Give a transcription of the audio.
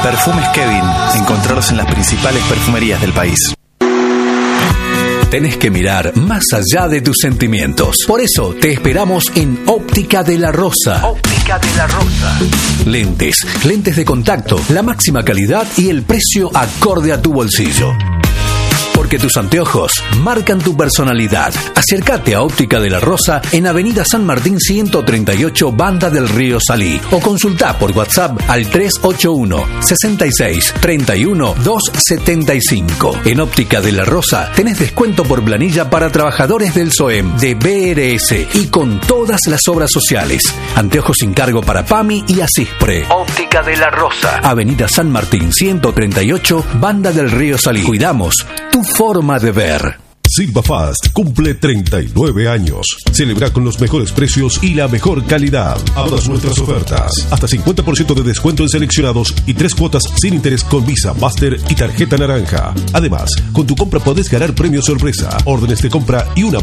Perfumes Kevin. Encontrarlos en las principales perfumerías del país. Tenés que mirar más allá de tus sentimientos. Por eso te esperamos en Óptica de la Rosa. Óptica de la Rosa. Lentes de contacto, la máxima calidad y el precio acorde a tu bolsillo. Porque tus anteojos marcan tu personalidad. Acércate a Óptica de la Rosa en Avenida San Martín 138, Banda del Río Salí. O consultá por WhatsApp al 381 66 31 275. En Óptica de la Rosa tenés descuento por planilla para trabajadores del SOEM, de BRS y con todas las obras sociales. Anteojos sin cargo para PAMI y Asispre. Óptica de la Rosa. Avenida San Martín 138, Banda del Río Salí. Cuidamos tu forma de ver. Silvafast cumple 39 años. Celebra con los mejores precios y la mejor calidad. Todas nuestras ofertas. Hasta 50% de descuento en seleccionados y 3 cuotas sin interés con Visa, Master y tarjeta naranja. Además, con tu compra podés ganar premio sorpresa, órdenes de compra y una